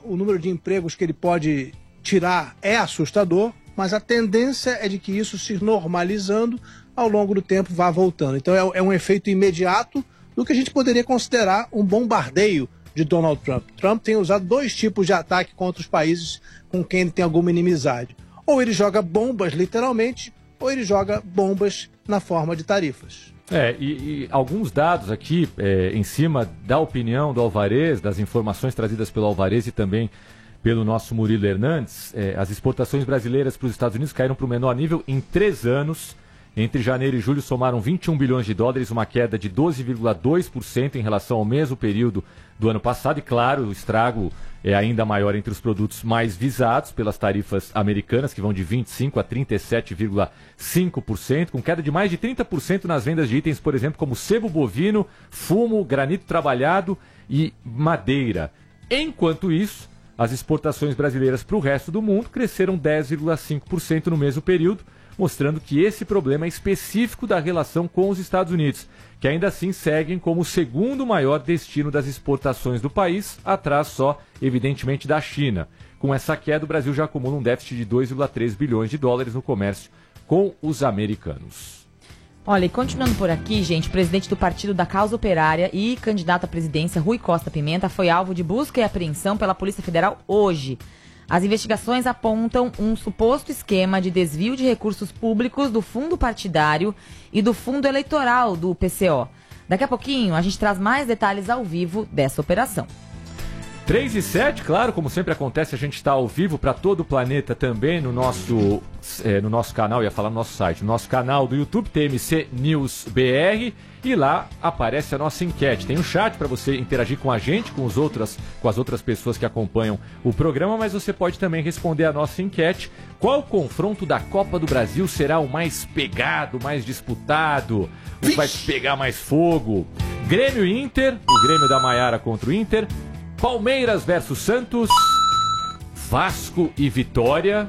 o número de empregos que ele pode tirar é assustador, mas a tendência é de que isso se normalizando ao longo do tempo vá voltando. Então é um efeito imediato do que a gente poderia considerar um bombardeio de Donald Trump. Trump tem usado 2 tipos de ataque contra os países com quem ele tem alguma inimizade. Ou ele joga bombas, literalmente, ou ele joga bombas na forma de tarifas. E alguns dados aqui, em cima da opinião do Alvarez, das informações trazidas pelo Alvarez e também pelo nosso Murilo Hernandes, as exportações brasileiras para os Estados Unidos caíram para o menor nível em 3 anos. Entre janeiro e julho somaram 21 bilhões de dólares, uma queda de 12,2% em relação ao mesmo período do ano passado. E claro, o estrago é ainda maior entre os produtos mais visados pelas tarifas americanas, que vão de 25% a 37,5%, com queda de mais de 30% nas vendas de itens, por exemplo, como sebo bovino, fumo, granito trabalhado e madeira. Enquanto isso, as exportações brasileiras para o resto do mundo cresceram 10,5% no mesmo período, mostrando que esse problema é específico da relação com os Estados Unidos, que ainda assim seguem como o segundo maior destino das exportações do país, atrás só, evidentemente, da China. Com essa queda, o Brasil já acumula um déficit de 2,3 bilhões de dólares no comércio com os americanos. Olha, e continuando por aqui, gente, o presidente do Partido da Causa Operária e candidato à presidência, Rui Costa Pimenta, foi alvo de busca e apreensão pela Polícia Federal hoje. As investigações apontam um suposto esquema de desvio de recursos públicos do fundo partidário e do fundo eleitoral do PCO. Daqui a pouquinho a gente traz mais detalhes ao vivo dessa operação. 3 e 7, claro, como sempre acontece, a gente está ao vivo para todo o planeta também no nosso canal, ia falar no nosso site, no nosso canal do YouTube, TMC News BR, e lá aparece a nossa enquete. Tem um chat para você interagir com a gente, com as outras pessoas que acompanham o programa, mas você pode também responder a nossa enquete. Qual confronto da Copa do Brasil será o mais pegado, mais disputado, o que vai pegar mais fogo? Grêmio e Inter, o Grêmio da Maiara contra o Inter, Palmeiras versus Santos, Vasco e Vitória,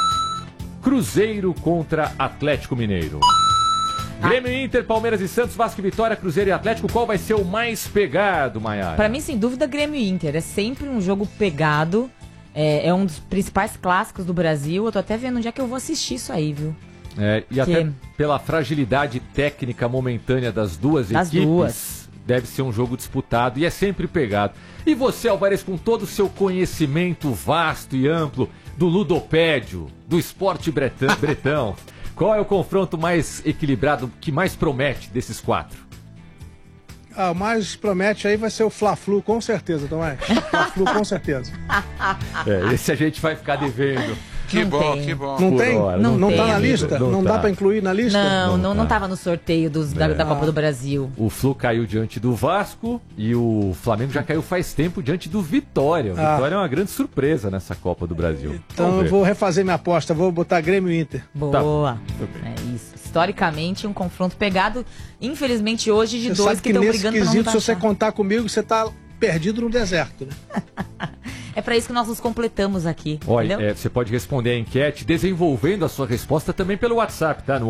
Cruzeiro contra Atlético Mineiro. Grêmio e Inter, Palmeiras e Santos, Vasco e Vitória, Cruzeiro e Atlético, qual vai ser o mais pegado, Maiara? Pra mim, sem dúvida, Grêmio e Inter. É sempre um jogo pegado, é um dos principais clássicos do Brasil. Eu tô até vendo onde é que eu vou assistir isso aí, viu? Até pela fragilidade técnica momentânea das duas equipes, deve ser um jogo disputado e é sempre pegado. E você, Alvarez, com todo o seu conhecimento vasto e amplo do ludopédio, do esporte bretão, qual é o confronto mais equilibrado, que mais promete desses 4? O mais promete aí vai ser o Fla-Flu, com certeza, Tomás. Fla-Flu, com certeza. Esse a gente vai ficar devendo. Que bom, que bom. Não tem? Não tá na lista? Não tá. Dá pra incluir na lista? Não tava no sorteio da Copa do Brasil. O Flu caiu diante do Vasco e o Flamengo já caiu faz tempo diante do Vitória. O Vitória é uma grande surpresa nessa Copa do Brasil. Então eu vou refazer minha aposta, vou botar Grêmio e Inter. Boa. É isso. Historicamente, um confronto pegado, infelizmente hoje, de dois que estão brigando pra não rebaixar. Se você contar comigo, você tá perdido no deserto, né? É para isso que nós nos completamos aqui. Olha, você pode responder a enquete desenvolvendo a sua resposta também pelo WhatsApp, tá? No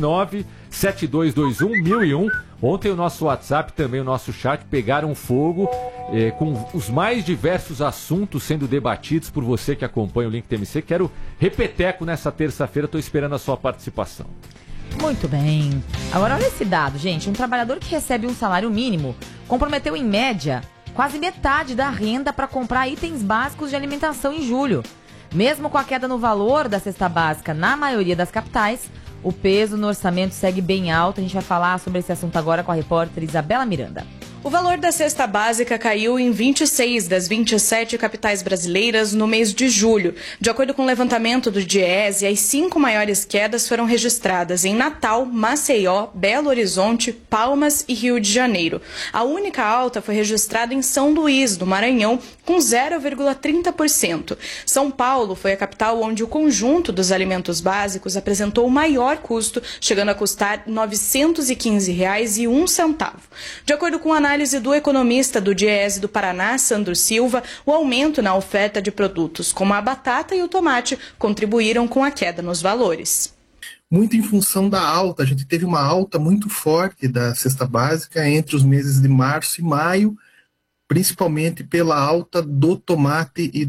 11972211001. Ontem o nosso WhatsApp, também o nosso chat, pegaram fogo com os mais diversos assuntos sendo debatidos por você que acompanha o Link TMC. Quero repeteco nessa terça-feira, estou esperando a sua participação. Muito bem. Agora olha esse dado, gente. Um trabalhador que recebe um salário mínimo comprometeu em média quase metade da renda para comprar itens básicos de alimentação em julho. Mesmo com a queda no valor da cesta básica na maioria das capitais, o peso no orçamento segue bem alto. A gente vai falar sobre esse assunto agora com a repórter Isabela Miranda. O valor da cesta básica caiu em 26 das 27 capitais brasileiras no mês de julho. De acordo com o levantamento do Diese, as 5 maiores quedas foram registradas em Natal, Maceió, Belo Horizonte, Palmas e Rio de Janeiro. A única alta foi registrada em São Luís, do Maranhão, com 0,30%. São Paulo foi a capital onde o conjunto dos alimentos básicos apresentou o maior custo, chegando a custar R$ 915,01. De acordo com a análise do economista do Diese do Paraná, Sandro Silva, o aumento na oferta de produtos como a batata e o tomate contribuíram com a queda nos valores. Muito em função da alta, a gente teve uma alta muito forte da cesta básica entre os meses de março e maio, principalmente pela alta do tomate e